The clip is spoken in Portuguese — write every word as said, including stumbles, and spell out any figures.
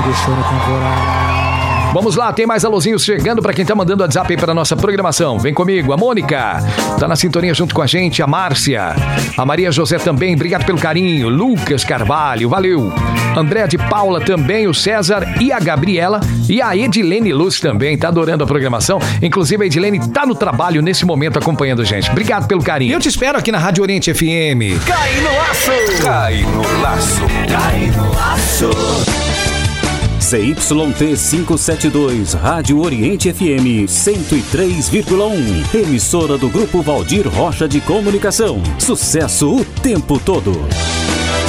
emissora temporária. Vamos lá, tem mais alôzinhos chegando para quem tá mandando WhatsApp aí pra nossa programação. Vem comigo, a Mônica tá na sintonia junto com a gente, a Márcia, a Maria José também, obrigado pelo carinho, Lucas Carvalho, valeu. Andréa de Paula também, o César e a Gabriela e a Edilene Luz também, tá adorando a programação. Inclusive a Edilene tá no trabalho nesse momento acompanhando a gente. Obrigado pelo carinho. Eu te espero aqui na Rádio Oriente F M. Cai no laço! Cai no laço! Cai no laço! C Y T quinhentos e setenta e dois, Rádio Oriente F M cento e três vírgula um, emissora do Grupo Valdir Rocha de Comunicação. Sucesso o tempo todo.